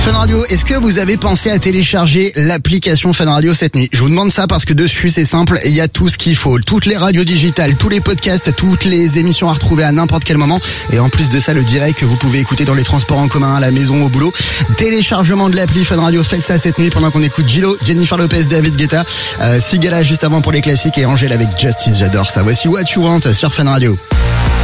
Fun Radio, est-ce que vous avez pensé à télécharger l'application Fun Radio cette nuit? Je vous demande ça parce que dessus c'est simple, il y a tout ce qu'il faut. Toutes les radios digitales, tous les podcasts, toutes les émissions à retrouver à n'importe quel moment. Et en plus de ça, le direct que vous pouvez écouter dans les transports en commun, à la maison, au boulot. Téléchargement de l'appli Fun Radio, faites ça cette nuit pendant qu'on écoute Gillo, Jennifer Lopez, David Guetta, Sigala juste avant pour les classiques et Angèle avec Justice, j'adore ça. Voici What You Want sur Fun Radio.